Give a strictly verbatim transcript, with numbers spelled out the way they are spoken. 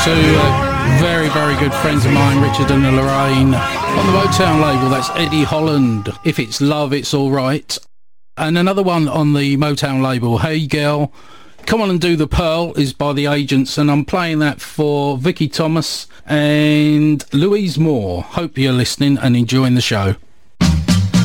Two uh, very, very good friends of mine, Richard and Lorraine, on the Motown label. That's Eddie Holland. If It's Love, It's Alright. And another one on the Motown label, Hey Girl, Come On and Do the Pearl, is by the Agents, and I'm playing that for Vicky Thomas and Louise Moore. Hope you're listening and enjoying the show.